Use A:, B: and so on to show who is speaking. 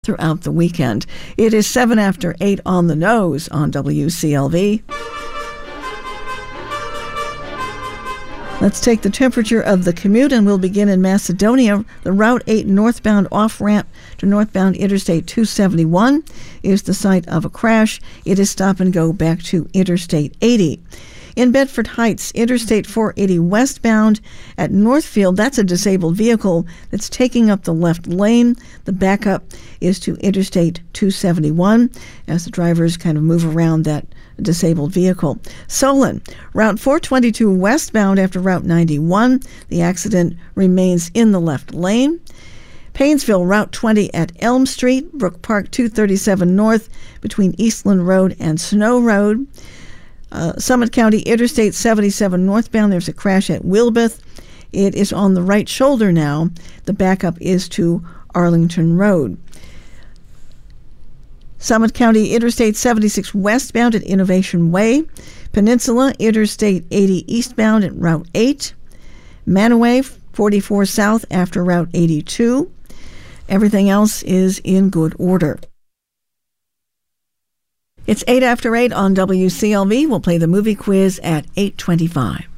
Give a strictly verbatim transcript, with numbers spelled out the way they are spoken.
A: throughout the weekend. It is seven after eight on the nose on W C L V. Let's take the temperature of the commute, and we'll begin in Macedonia. The Route eight northbound off-ramp to northbound Interstate two seventy-one is the site of a crash. It is stop and go back to Interstate eighty. In Bedford Heights, Interstate four eighty westbound at Northfield, that's a disabled vehicle that's taking up the left lane. The backup is to Interstate two seventy-one as the drivers kind of move around that disabled vehicle. Solon, Route four twenty-two westbound after Route ninety-one. The accident remains in the left lane. Painesville, Route twenty at Elm Street. Brook Park two thirty-seven north between Eastland Road and Snow Road. Uh, Summit County Interstate seventy-seven northbound, there's a crash at Wilbeth. It is on the right shoulder now. The backup is to Arlington Road. Summit County Interstate seventy-six westbound at Innovation Way. Peninsula Interstate eighty eastbound at Route eight. Manaway forty-four south after Route eighty-two. Everything else is in good order. It's eight after eight on W C L V. We'll play the movie quiz at eight twenty-five.